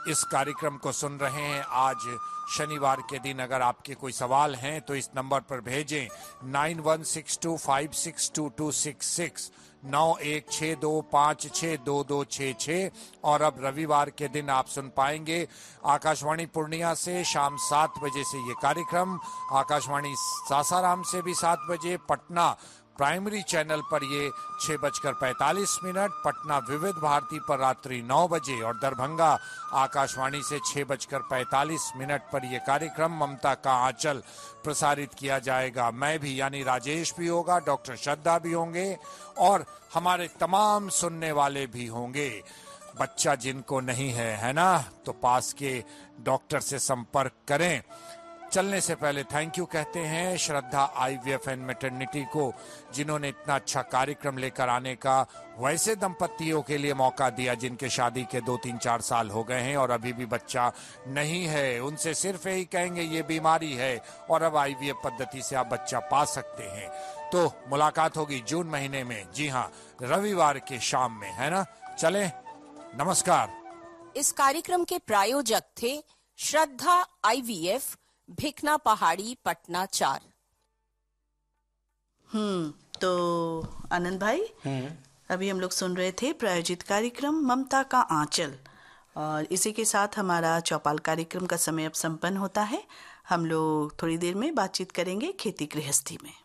इस कार्यक्रम को सुन रहे हैं। आज शनिवार के दिन अगर आपके कोई सवाल हैं तो इस नंबर पर भेजें 9162562266 9162562266। और अब रविवार के दिन आप सुन पाएंगे आकाशवाणी पूर्णिया से शाम 7 बजे से ये कार्यक्रम, आकाशवाणी सासाराम से भी 7 बजे, पटना प्राइमरी चैनल पर ये 6:45, पटना विविध भारती पर रात्रि 9 बजे और दरभंगा आकाशवाणी से 6:45 पर यह कार्यक्रम ममता का आंचल प्रसारित किया जाएगा। मैं भी यानी राजेश भी होगा, डॉक्टर श्रद्धा भी होंगे और हमारे तमाम सुनने वाले भी होंगे। बच्चा जिनको नहीं है ना, तो पास के डॉक्टर से संपर्क करें। चलने से पहले थैंक यू कहते हैं श्रद्धा IVF एंड मैटरनिटी को, जिन्होंने इतना अच्छा कार्यक्रम लेकर आने का वैसे दंपतियों के लिए मौका दिया जिनके शादी के 2-3-4 साल हो गए हैं और अभी भी बच्चा नहीं है। उनसे सिर्फ यही कहेंगे ये बीमारी है और अब IVF पद्धति से आप बच्चा पा सकते हैं। तो मुलाकात होगी जून महीने में, जी हाँ, रविवार के शाम में, है ना। चले, नमस्कार। इस कार्यक्रम के प्रायोजक थे श्रद्धा IVF, भिकना पहाड़ी, पटना 4। तो आनंद भाई, अभी हम लोग सुन रहे थे प्रायोजित कार्यक्रम ममता का आंचल, और इसी के साथ हमारा चौपाल कार्यक्रम का समय अब संपन्न होता है। हम लोग थोड़ी देर में बातचीत करेंगे खेती गृहस्थी में।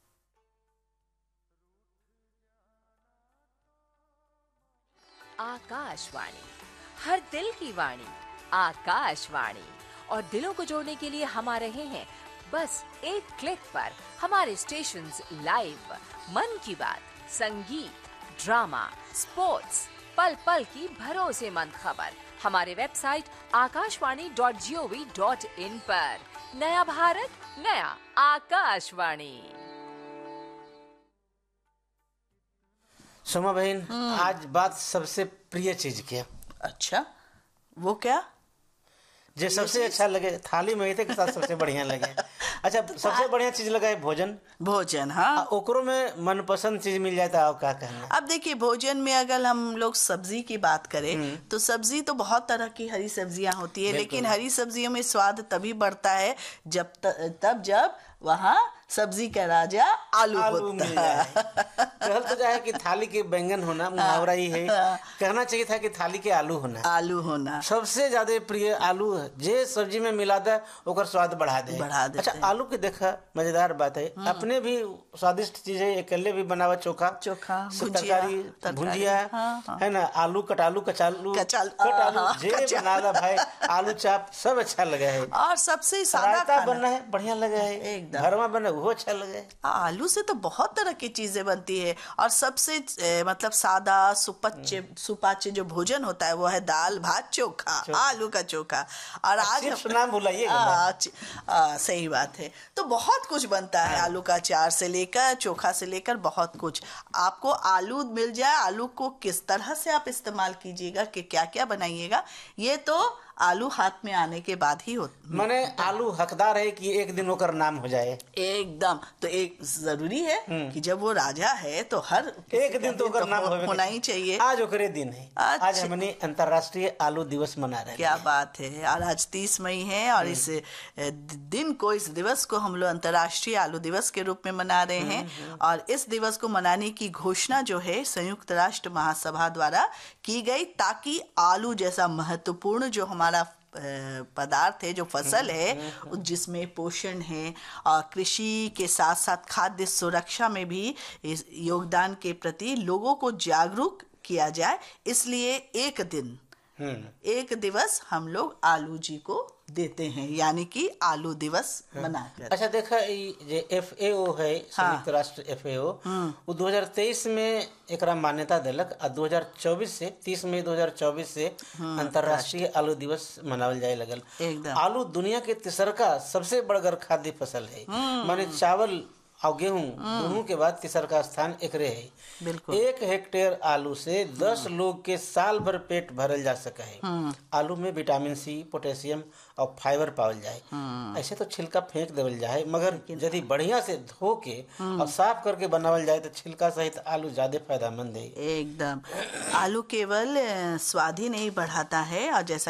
आकाशवाणी, हर दिल की वाणी, आकाशवाणी। और दिलों को जोड़ने के लिए हम आ रहे हैं बस एक क्लिक पर। हमारे स्टेशंस लाइव, मन की बात, संगीत, ड्रामा, स्पोर्ट्स, पल पल की भरोसेमंद खबर हमारे वेबसाइट akashwani.gov.in पर। नया भारत, नया आकाशवाणी। सोमा बहन, आज बात सबसे प्रिय चीज की है। अच्छा, वो क्या? जो सबसे अच्छा लगे थाली में के साथ सबसे बढ़िया लगे। अच्छा, सबसे बढ़िया चीज लगा है भोजन। भोजन, हाँ। ओकरो में मनपसंद चीज मिल जाए तो आप क्या कहना? अब देखिए, भोजन में अगर हम लोग सब्जी की बात करें तो सब्जी तो बहुत तरह की हरी सब्जियां होती है, लेकिन हरी सब्जियों में स्वाद तभी बढ़ता है जब वहाँ सब्जी का राजा आलू होता है। कहल तो जाए कि थाली के बैंगन होना, मुहावरा ही है। कहना चाहिए था कि थाली के आलू होना। सबसे ज्यादा प्रिय आलू है। जे सब्जी में मिला दे ओकर स्वाद बढ़ा दे। अच्छा, आलू के देखा मजेदार बात है, अपने भी स्वादिष्ट चीज है। अकेले भी बनावा चोखा, तरकारी, भुंजिया, है ना, आलू कटालू, कचालू जे बना दा भाई, आलू चाप सब अच्छा लगा है। और सबसे सादा बनना है, बढ़िया लगा है। घर में बने वो अच्छा लगे। आलू से तो बहुत तरह की चीजें बनती है, और सबसे मतलब सादा सुपाच्य जो भोजन होता है वो है दाल भात चोखा, आलू का चोखा। और आज नाम भुलाइए। सही बात है। तो बहुत कुछ बनता है, आलू का अचार से लेकर चोखा से लेकर बहुत कुछ। आपको आलू मिल जाए, आलू को किस तरह से आप इस्तेमाल कीजिएगा, कि क्या क्या बनाइएगा, ये तो आलू हाथ में आने के बाद ही माने आलू हकदार है कि एक दिन होकर नाम हो जाए। एकदम। तो एक जरूरी है कि जब वो राजा है तो हर एक दिन तो होकर नाम होना ही चाहिए। आज ओकरे दिन है। आज हमने अंतर्राष्ट्रीय आलू दिवस मना रहे हैं। क्या बात है। और आज 30 मई है, और इस दिन को, इस दिवस को हम लोग अंतर्राष्ट्रीय आलू दिवस के रूप में मना रहे हैं। और इस दिवस को मनाने की घोषणा जो है संयुक्त राष्ट्र महासभा द्वारा की गई, ताकि आलू जैसा महत्वपूर्ण जो हमारा पदार्थ है, जो फसल है, जिसमें पोषण है, और कृषि के साथ साथ खाद्य सुरक्षा में भी इस योगदान के प्रति लोगों को जागरूक किया जाए। इसलिए एक दिवस हम लोग आलू जी को देते हैं, यानी कि आलू दिवस मनाकर। अच्छा, देखा ये FAO है, संयुक्त राष्ट्र FAO, वो 2023 में एकरा मान्यता दिलक, और 2024 से 30 मई 2024 से अंतर्राष्ट्रीय आलू दिवस मनावल जाए लगल। आलू दुनिया के तीसरका सबसे बड़गर खाद्य फसल है। माने चावल और गेहूं दोनों के बाद तीसरा स्थान एकरे है। बिल्कुल। 1 हेक्टेयर आलू से 10 लोग के साल भर पेट भरल जा सका है। आलू में विटामिन C, पोटेशियम और फाइबर पावल जाए। ऐसे तो छिलका फेंक देवल जाए, मगर यदि बढ़िया से धो के और साफ करके बनावल जाए तो छिलका सहित आलू ज्यादा फायदेमंद है। एकदम। आलू केवल स्वाद ही नहीं बढ़ाता है, और जैसा